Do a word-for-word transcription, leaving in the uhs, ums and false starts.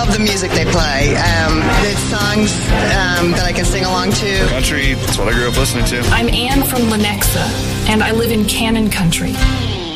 love the music they play. Um, it's songs um, that I can sing along to. Country, that's what I grew up listening to. I'm Anne from Lenexa, and I live in Cannon Country.